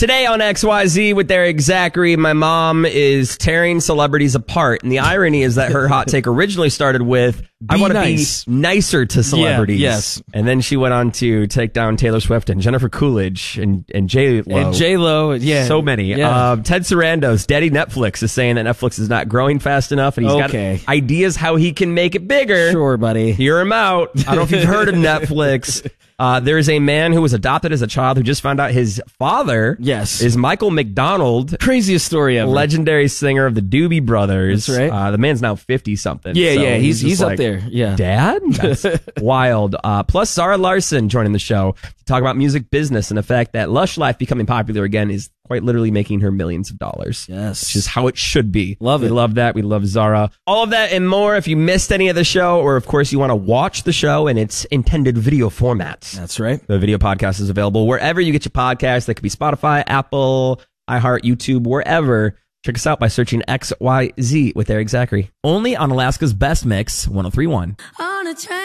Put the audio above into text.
Today on XYZ with Eric Zachary, my mom is tearing celebrities apart. And the irony is that her hot take originally started with, I want to be nicer to celebrities. Yeah, yes. And then she went on to take down Taylor Swift and Jennifer Coolidge and J-Lo. And J-Lo, yeah. So many. Yeah. Ted Sarandos, Daddy Netflix, is saying that Netflix is not growing fast enough. And he's got ideas how he can make it bigger. Sure, buddy. Hear him out. I don't know if you've heard of Netflix. There is a man who was adopted as a child who just found out his father is Michael McDonald. Craziest story ever. Legendary singer of the Doobie Brothers. That's right. The man's now 50-something. Yeah, so yeah, he's like, up there. Yeah. Dad? That's wild. Plus, Zara Larson joining the show to talk about music business and the fact that Lush Life becoming popular again is quite literally making her millions of dollars. Yes. Which is how it should be. Love it. We love that. We love Zara. All of that and more. If you missed any of the show, or of course you want to watch the show in its intended video format. That's right. The video podcast is available wherever you get your podcasts. That could be Spotify, Apple, iHeart, YouTube, wherever. Check us out by searching XYZ with Eric Zachary. Only on Alaska's Best Mix 103.1.